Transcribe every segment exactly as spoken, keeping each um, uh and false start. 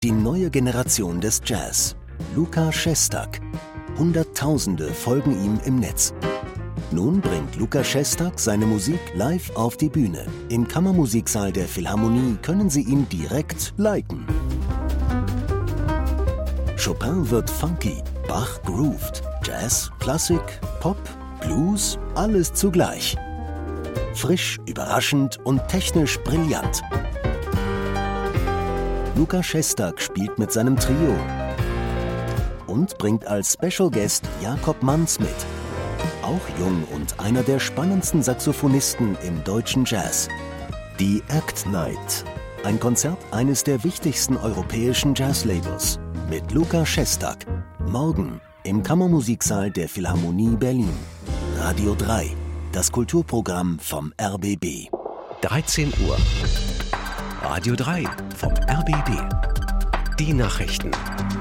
Die neue Generation des Jazz. Lukas Szestak. Hunderttausende folgen ihm im Netz. Nun bringt Lukas Szestak seine Musik live auf die Bühne. Im Kammermusiksaal der Philharmonie können Sie ihn direkt liken. Chopin wird funky, Bach grooved, Jazz, Klassik, Pop, Blues, alles zugleich. Frisch, überraschend und technisch brillant. Lukas Szestak spielt mit seinem Trio und bringt als Special Guest Jakob Manz mit. Auch jung und einer der spannendsten Saxophonisten im deutschen Jazz. Die Act Night. Ein Konzert eines der wichtigsten europäischen Jazzlabels. Mit Lukas Szestak. Morgen im Kammermusiksaal der Philharmonie Berlin. Radio drei. Das Kulturprogramm vom R B B. dreizehn Uhr. Radio drei vom R B B. Die Nachrichten.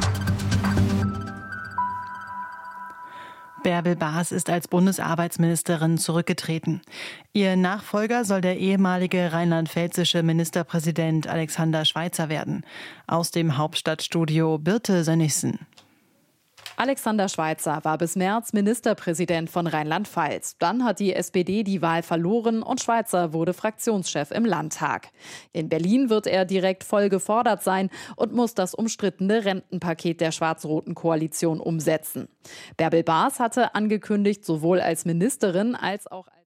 Bärbel Baas ist als Bundesarbeitsministerin zurückgetreten. Ihr Nachfolger soll der ehemalige rheinland-pfälzische Ministerpräsident Alexander Schweitzer werden. Aus dem Hauptstadtstudio Birte Sönnigsen. Alexander Schweitzer war bis März Ministerpräsident von Rheinland-Pfalz. Dann hat die S P D die Wahl verloren und Schweitzer wurde Fraktionschef im Landtag. In Berlin wird er direkt voll gefordert sein und muss das umstrittene Rentenpaket der schwarz-roten Koalition umsetzen. Bärbel Baas hatte angekündigt, sowohl als Ministerin als auch als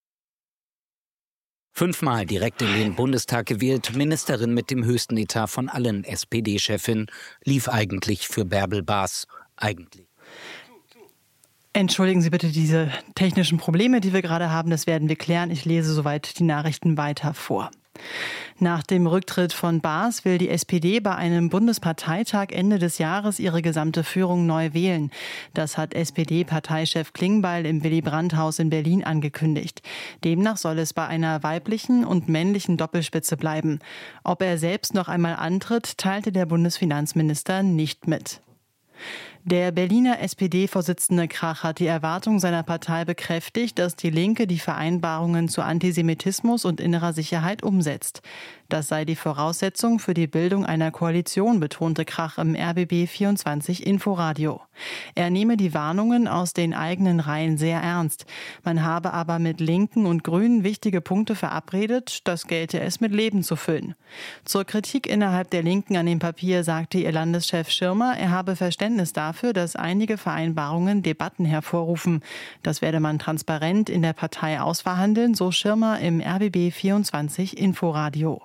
Fünfmal direkt in den Bundestag gewählt, Ministerin mit dem höchsten Etat von allen S P D-Chefinnen, lief eigentlich für Bärbel Baas. Eigentlich. Entschuldigen Sie bitte diese technischen Probleme, die wir gerade haben. Das werden wir klären. Ich lese soweit die Nachrichten weiter vor. Nach dem Rücktritt von Baas will die S P D bei einem Bundesparteitag Ende des Jahres ihre gesamte Führung neu wählen. Das hat S P D-Parteichef Klingbeil im Willy-Brandt-Haus in Berlin angekündigt. Demnach soll es bei einer weiblichen und männlichen Doppelspitze bleiben. Ob er selbst noch einmal antritt, teilte der Bundesfinanzminister nicht mit. Der Berliner S P D-Vorsitzende Krach hat die Erwartung seiner Partei bekräftigt, dass die Linke die Vereinbarungen zu Antisemitismus und innerer Sicherheit umsetzt. Das sei die Voraussetzung für die Bildung einer Koalition, betonte Krach im R B B vierundzwanzig Inforadio. Er nehme die Warnungen aus den eigenen Reihen sehr ernst. Man habe aber mit Linken und Grünen wichtige Punkte verabredet, das gelte es mit Leben zu füllen. Zur Kritik innerhalb der Linken an dem Papier sagte ihr Landeschef Schirmer, er habe Verständnis dafür, dass einige Vereinbarungen Debatten hervorrufen. Das werde man transparent in der Partei ausverhandeln, so Schirmer im R B B vierundzwanzig Inforadio.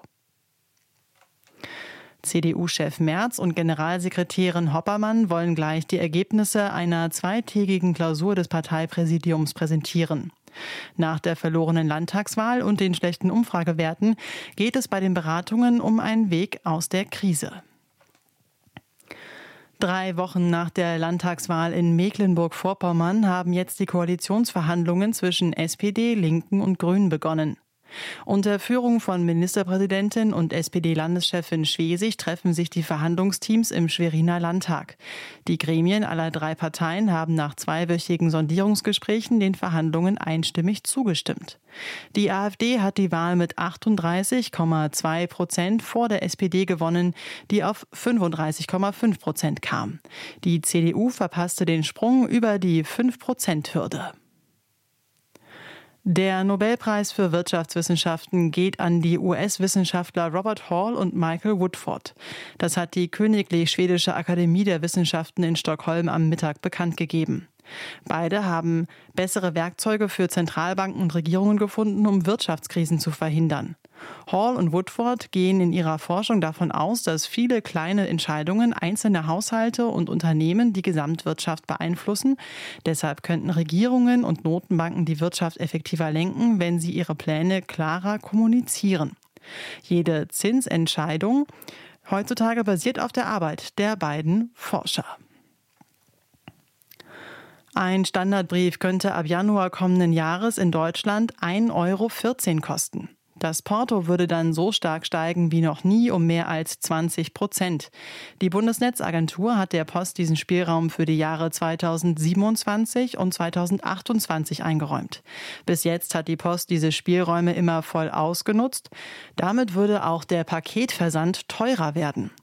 C D U-Chef Merz und Generalsekretärin Hoppermann wollen gleich die Ergebnisse einer zweitägigen Klausur des Parteipräsidiums präsentieren. Nach der verlorenen Landtagswahl und den schlechten Umfragewerten geht es bei den Beratungen um einen Weg aus der Krise. Drei Wochen nach der Landtagswahl in Mecklenburg-Vorpommern haben jetzt die Koalitionsverhandlungen zwischen S P D, Linken und Grünen begonnen. Unter Führung von Ministerpräsidentin und S P D-Landeschefin Schwesig treffen sich die Verhandlungsteams im Schweriner Landtag. Die Gremien aller drei Parteien haben nach zweiwöchigen Sondierungsgesprächen den Verhandlungen einstimmig zugestimmt. Die AfD hat die Wahl mit achtunddreißig Komma zwei Prozent vor der S P D gewonnen, die auf fünfunddreißig Komma fünf Prozent kam. Die C D U verpasste den Sprung über die fünf Prozent Hürde. Der Nobelpreis für Wirtschaftswissenschaften geht an die U S-Wissenschaftler Robert Hall und Michael Woodford. Das hat die Königlich Schwedische Akademie der Wissenschaften in Stockholm am Mittag bekannt gegeben. Beide haben bessere Werkzeuge für Zentralbanken und Regierungen gefunden, um Wirtschaftskrisen zu verhindern. Hall und Woodford gehen in ihrer Forschung davon aus, dass viele kleine Entscheidungen einzelner Haushalte und Unternehmen die Gesamtwirtschaft beeinflussen. Deshalb könnten Regierungen und Notenbanken die Wirtschaft effektiver lenken, wenn sie ihre Pläne klarer kommunizieren. Jede Zinsentscheidung heutzutage basiert auf der Arbeit der beiden Forscher. Ein Standardbrief könnte ab Januar kommenden Jahres in Deutschland ein Euro vierzehn kosten. Das Porto würde dann so stark steigen wie noch nie um mehr als zwanzig Prozent. Die Bundesnetzagentur hat der Post diesen Spielraum für die Jahre zweitausendsiebenundzwanzig und zweitausendachtundzwanzig eingeräumt. Bis jetzt hat die Post diese Spielräume immer voll ausgenutzt. Damit würde auch der Paketversand teurer werden.